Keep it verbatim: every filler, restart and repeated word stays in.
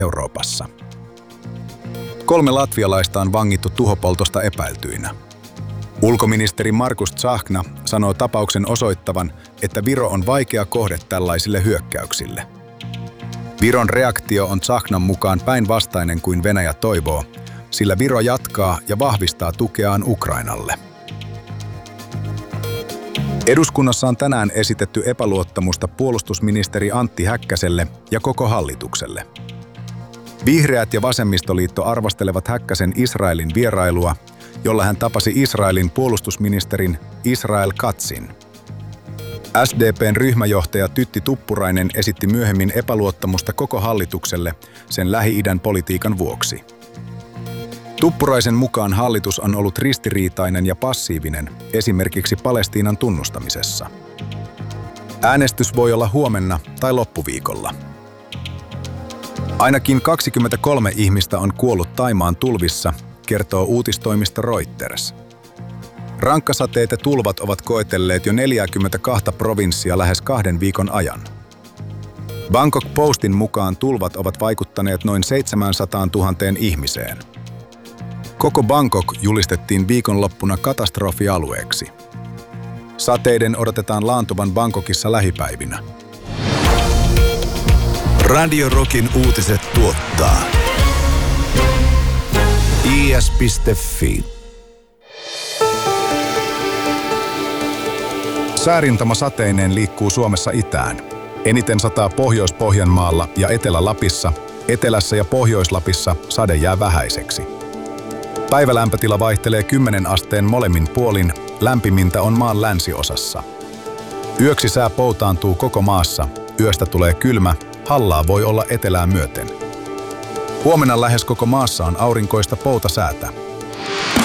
Euroopassa. Kolme latvialaista on vangittu tuhopoltosta epäiltyinä. Ulkoministeri Markus Tsahkna sanoo tapauksen osoittavan, että Viro on vaikea kohde tällaisille hyökkäyksille. Viron reaktio on Tsahknan mukaan päinvastainen kuin Venäjä toivoo, sillä Viro jatkaa ja vahvistaa tukeaan Ukrainalle. Eduskunnassa on tänään esitetty epäluottamusta puolustusministeri Antti Häkkäselle ja koko hallitukselle. Vihreät ja vasemmistoliitto arvostelevat Häkkäsen Israelin vierailua, jolla hän tapasi Israelin puolustusministerin Israel Katzin. S D P:n ryhmäjohtaja Tytti Tuppurainen esitti myöhemmin epäluottamusta koko hallitukselle sen Lähi-idän politiikan vuoksi. Tuppuraisen mukaan hallitus on ollut ristiriitainen ja passiivinen esimerkiksi Palestiinan tunnustamisessa. Äänestys voi olla huomenna tai loppuviikolla. Ainakin kaksikymmentäkolme ihmistä on kuollut Thaimaan tulvissa, kertoo uutistoimisto Reuters. Rankkasateet ja tulvat ovat koetelleet jo neljäkymmentäkaksi provinssia lähes kahden viikon ajan. Bangkok Postin mukaan tulvat ovat vaikuttaneet noin seitsemänsataatuhatta ihmiseen. Koko Bangkok julistettiin viikonloppuna katastrofialueeksi. Sateiden odotetaan laantuvan Bangkokissa lähipäivinä. Radio Rockin uutiset tuottaa i s piste f i. Säärintama sateineen liikkuu Suomessa itään. Eniten sataa Pohjois-Pohjanmaalla ja Etelä-Lapissa, Etelässä ja Pohjois-Lapissa sade jää vähäiseksi. Päivälämpötila vaihtelee kymmenen asteen molemmin puolin, lämpimintä on maan länsiosassa. Yöksi sää poutaantuu koko maassa, yöstä tulee kylmä, hallaa voi olla etelää myöten. Huomenna lähes koko maassa on aurinkoista poutasäätä.